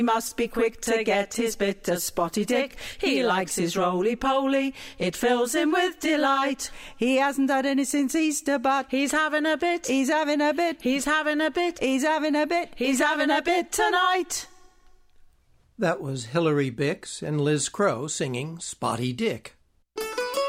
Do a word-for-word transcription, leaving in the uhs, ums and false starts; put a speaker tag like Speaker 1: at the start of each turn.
Speaker 1: He must be quick to get his bit of Spotty Dick. He likes his roly-poly, it fills him with delight. He hasn't had any since Easter, but he's having a bit, he's having a bit, he's having a bit, he's having a bit, he's having a bit tonight.
Speaker 2: That was Hilary Bix and Liz Crow singing Spotty Dick.